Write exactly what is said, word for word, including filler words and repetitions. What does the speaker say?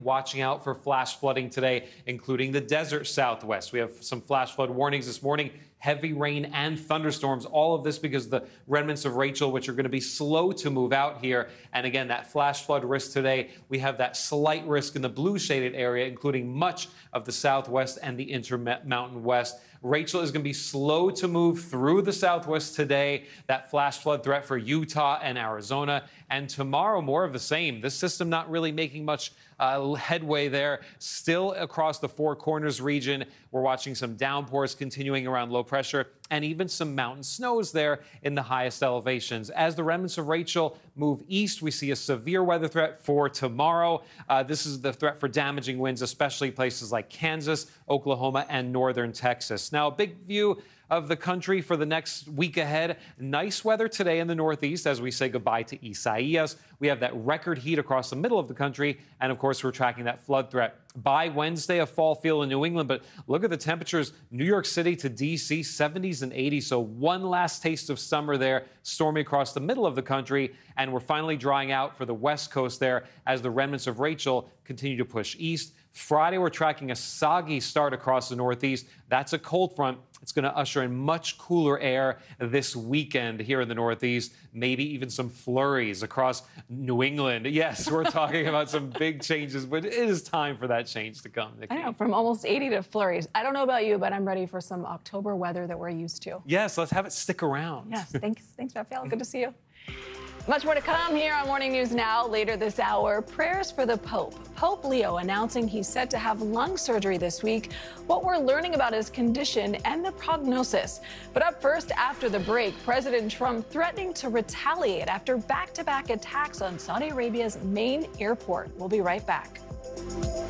Watching out for flash flooding today, including the desert Southwest. We have some flash flood warnings this morning, heavy rain and thunderstorms. All of this because of the remnants of Rachel, which are going to be slow to move out here. And again, that flash flood risk today, we have that slight risk in the blue shaded area, including much of the Southwest and the Intermountain West. Rachel is going to be slow to move through the Southwest today. That flash flood threat for Utah and Arizona. And tomorrow, more of the same. This system not really making much uh, headway there. Still across the Four Corners region, we're watching some downpours continuing around low pressure and even some mountain snows there in the highest elevations. As the remnants of Rachel move east, we see a severe weather threat for tomorrow. Uh, this is the threat for damaging winds, especially places like Kansas, Oklahoma, and northern Texas. Now, a big view of the country for the next week ahead. Nice weather today in the Northeast as we say goodbye to Isaias. We have that record heat across the middle of the country. And of course, we're tracking that flood threat. By Wednesday, a fall feel in New England. But look at the temperatures. New York City to D C, seventies and eighties. So one last taste of summer there, stormy across the middle of the country. And we're finally drying out for the West Coast there as the remnants of Rachel continue to push east. Friday, we're tracking a soggy start across the Northeast. That's a cold front. It's going to usher in much cooler air this weekend here in the Northeast, maybe even some flurries across New England. Yes, we're talking about some big changes, but it is time for that change to come, Nikki. I know, from almost eighty to flurries. I don't know about you, but I'm ready for some October weather that we're used to. Yes, let's have it stick around. Yes, thanks, thanks, Rafael. Good to see you. Much more to come here on Morning News Now. Later this hour, prayers for the Pope. Pope Leo announcing he's set to have lung surgery this week. What we're learning about his condition and the prognosis. But up first, after the break, President Trump threatening to retaliate after back-to-back attacks on Saudi Arabia's main airport. We'll be right back.